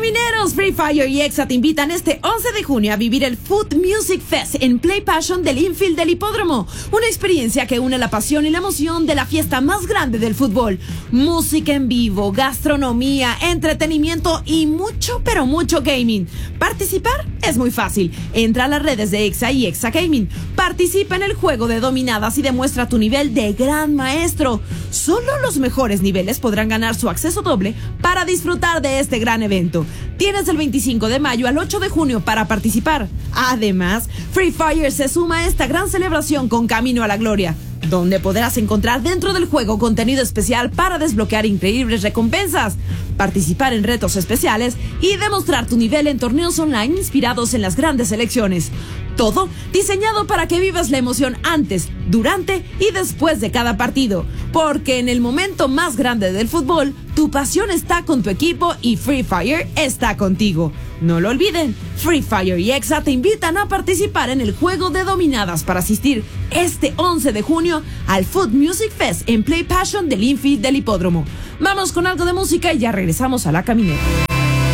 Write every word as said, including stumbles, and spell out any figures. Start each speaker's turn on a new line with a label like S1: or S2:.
S1: Camineros, Free Fire y Exa te invitan este once de junio a vivir el Food Music Fest en Play Passion del infield del Hipódromo. Una experiencia que une la pasión y la emoción de la fiesta más grande del fútbol. Música en vivo, gastronomía, entretenimiento y mucho, pero mucho gaming. Participar es muy fácil. Entra a las redes de Exa y Exa Gaming. Participa en el juego de dominadas y demuestra tu nivel de gran maestro. Solo los mejores niveles podrán ganar su acceso doble para disfrutar de este gran evento. Tienes del veinticinco de mayo al ocho de junio para participar. Además, Free Fire se suma a esta gran celebración con Camino a la Gloria, donde podrás encontrar dentro del juego contenido especial para desbloquear increíbles recompensas, participar en retos especiales y demostrar tu nivel en torneos online inspirados en las grandes selecciones. Todo diseñado para que vivas la emoción antes, durante y después de cada partido. Porque en el momento más grande del fútbol, tu pasión está con tu equipo y Free Fire está contigo. No lo olviden, Free Fire y Exa te invitan a participar en el juego de dominadas para asistir este once de junio al Food Music Fest en Play Passion del infield del Hipódromo. Vamos con algo de música y ya regresamos a La Caminera.